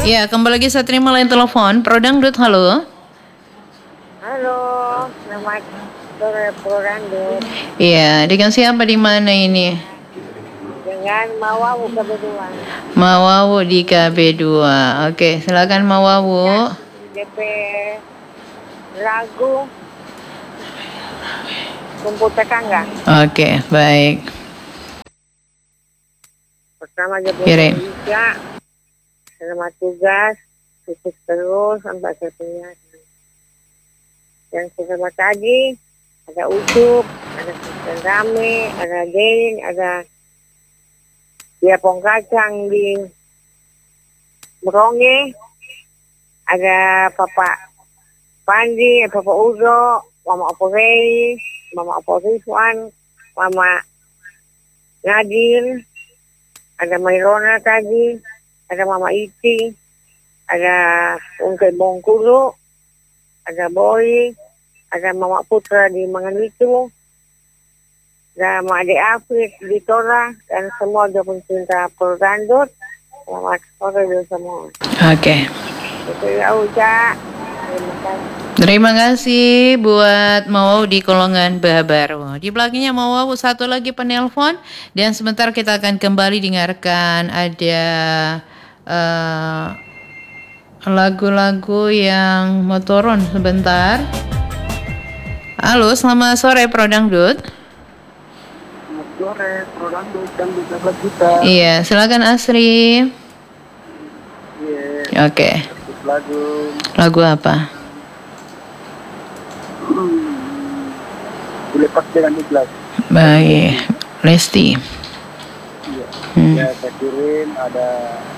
Ya, kembali lagi saya terima line telepon. Prodangdut, halo. Halo, selamat sore Prodangdut. Iya, dengan siapa di mana ini? Dengan Mawawu kebetulan. Mawawu di KB2. Oke, silakan Mawawu. DP lagu Kumpul Tetangga. Oke, baik. Pertama aja Kirim. Indonesia. Selamat tugas, sukses terus sampai akhirnya. Yang selamat tadi ada Ucup, ada Kristen Rame, ada Dein, ada Dia Pongkacang di Meronge, ada Papa Pandi, Papa Uzo, Mama Opo Rei, Mama Opo Rizwan, Mama Nadir, ada Mairona tadi, ada Mama Iti, ada Ungke Bongkulu, ada Boy, ada Mama Putra di Manganitu, ada Mama Ade Afid di Tora, dan semua juga pencinta Prodangdut. Selamat sore dulu semua. Oke. Itu ya Uca. Terima kasih. Terima kasih buat Mawawu di Kolongan Babaru. Di belakangnya Mawawu satu lagi penelpon dan sebentar kita akan kembali dengarkan ada lagu-lagu yang mau turun sebentar. Halo, selamat sore Prodangdut. Selamat sore, Prodangdut dan Dangdut kita. Iya, silakan Asri. Iya. Oke. Lagu. Lagu apa? Dilepas dengan ikhlas. Baik, Lesti. Iya. Ya, saya kirim ada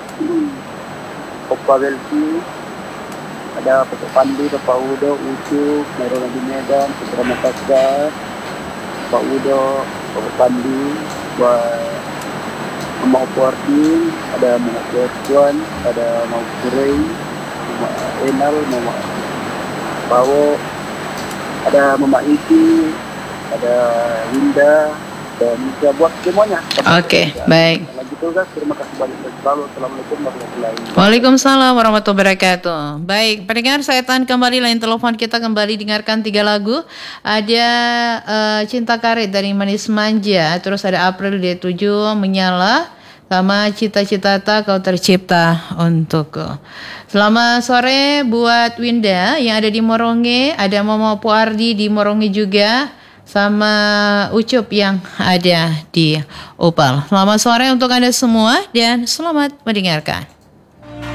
Opa Belki, ada Papa Pandi, Papa Udo, Ucu, Merona di Medan, Putra Makassar, Papa Udo, Papa Pandi, buat Mama Opo Artin, ada Mama Opo Rizwan, ada Mama Kurei, Mama Enal, Mama Bawo, ada Mama Iti, ada Winda, dan bisa buat semuanya. Oke, baik. Lagi tugas, terima kasih banyak dan selalu. Assalamualaikum warahmatullahi wabarakatuh. Waalaikumsalam warahmatullahi wabarakatuh. Baik, pendengar saya tahan kembali line telepon kita kembali dengarkan 3 lagu. Ada Cinta Karet dari Manis Manja, terus ada April dia 7 Menyala, sama Cita-Cita Kau Tercipta Untukku. Selamat sore buat Winda yang ada di Moronge, ada Mama Opo Ardi di Moronge juga, sama Ucup yang ada di Opal. Selamat sore untuk Anda semua dan selamat mendengarkan.